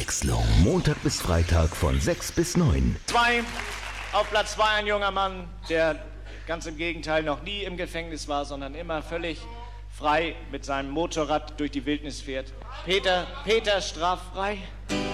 Abwechslung. Montag bis Freitag von 6 bis 9. Auf Platz 2 ein junger Mann, der ganz im Gegenteil noch nie im Gefängnis war, sondern immer völlig frei mit seinem Motorrad durch die Wildnis fährt. Peter straffrei.